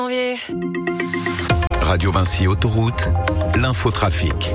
Radio Vinci Autoroute, l'infotrafic.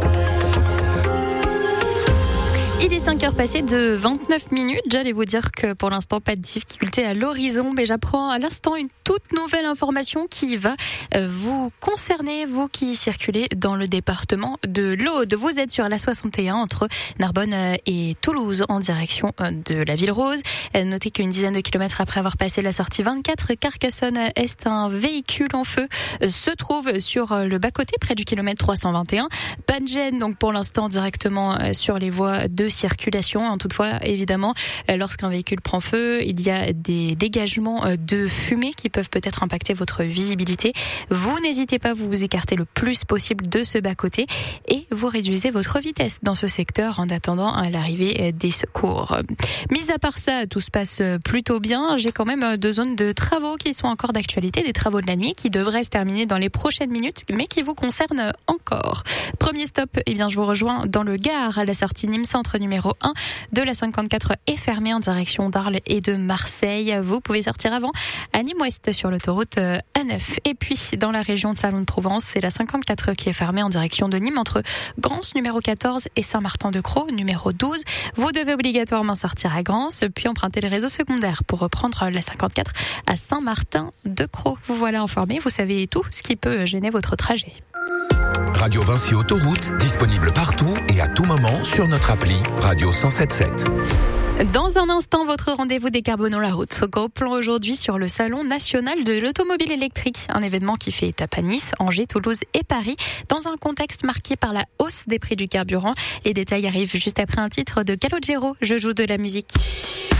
Il est 5 heures passées de 29 minutes. J'allais vous dire que pour l'instant, pas de difficulté à l'horizon, mais j'apprends à l'instant une toute nouvelle information qui va vous concerner, vous qui circulez dans le département de l'Aude. Vous êtes sur la 61 entre Narbonne et Toulouse en direction de la Ville Rose. Notez qu'une dizaine de kilomètres après avoir passé la sortie 24, Carcassonne-Est, un véhicule en feu se trouve sur le bas-côté près du kilomètre 321. Pas de gêne donc pour l'instant directement sur les voies de circulation. Toutefois, évidemment, lorsqu'un véhicule prend feu, il y a des dégagements de fumée qui peuvent peut-être impacter votre visibilité. Vous n'hésitez pas à vous écarter le plus possible de ce bas-côté et vous réduisez votre vitesse dans ce secteur en attendant l'arrivée des secours. Mis à part ça, tout se passe plutôt bien. J'ai quand même 2 zones de travaux qui sont encore d'actualité, des travaux de la nuit qui devraient se terminer dans les prochaines minutes, mais qui vous concernent encore. Premier stop, je vous rejoins dans le Gard à la sortie Nîmes Centre numéro 1 de la 54 est fermée en direction d'Arles et de Marseille. Vous pouvez sortir avant à Nîmes Ouest sur l'autoroute A9. Et puis, dans la région de Salon de Provence, c'est la 54 qui est fermée en direction de Nîmes entre Grance numéro 14 et Saint-Martin-de-Crau numéro 12. Vous devez obligatoirement sortir à Grance, puis emprunter le réseau secondaire pour reprendre la 54 à Saint-Martin-de-Crau. Vous voilà informé, vous savez tout ce qui peut gêner votre trajet. Radio Vinci Autoroute, disponible partout et à tout moment sur notre appli Radio 107.7. Dans un instant, votre rendez-vous décarbonant la route. Gros plan aujourd'hui sur le Salon national de l'automobile électrique. Un événement qui fait étape à Nice, Angers, Toulouse et Paris, dans un contexte marqué par la hausse des prix du carburant. Les détails arrivent juste après un titre de Calogero. Je joue de la musique.